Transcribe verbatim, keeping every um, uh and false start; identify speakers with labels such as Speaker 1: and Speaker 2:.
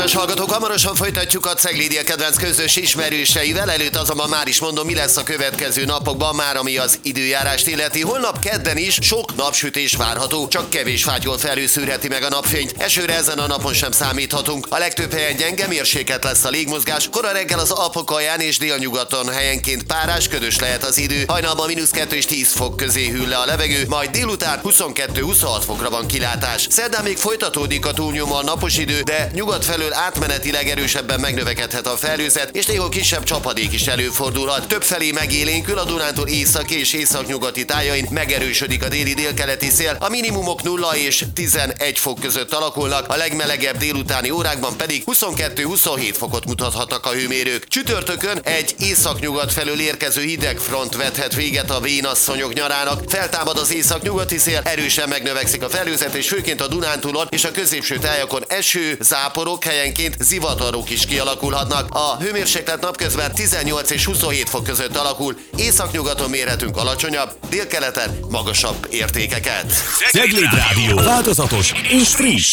Speaker 1: Kedves hallgatók, hamarosan folytatjuk a Ceglédia kedvenc közös ismerőseivel. Előtt azonban már is mondom, mi lesz a következő napokban, már ami az időjárást illeti. Holnap kedden is sok napsütés várható, csak kevés fátyol felőszűrheti meg a napfényt. Esőre ezen a napon sem számíthatunk. A legtöbb helyen gyenge mérsékelt lesz a légmozgás. Kora reggel az Alpok alján és délnyugaton helyenként párás, ködös lehet az idő. Hajnalban mínusz kettő és tíz fok közé hűl le a levegő, majd délután huszonkettő-huszonhat fokra van kilátás. Szerdán még folytatódik a túlnyomóan napos idő, de nyugat felől átmenetileg erősebben megnövekedhet a felhőzet, és néhol kisebb csapadék is előfordulhat. Többfelé megélénkül, a Dunántúl északi és északnyugati tájain megerősödik a déli délkeleti szél, a minimumok nulla és tizenegy fok között alakulnak, a legmelegebb délutáni órákban pedig huszonkettő-huszonhét fokot mutathatnak a hőmérők. Csütörtökön egy északnyugat felől érkező hideg front vethet véget a vénasszonyok nyarának, feltámad az északnyugati szél, erősen megnövekszik a felhőzet, és főként a Dunántúlon és a középső tájakon eső, záporok, helyenként zivatarok is kialakulhatnak. A hőmérséklet napközben tizennyolc és huszonhét fok között alakul, északnyugaton mérhetünk alacsonyabb, délkeleten magasabb értékeket.
Speaker 2: Cegléd Rádió, változatos és friss.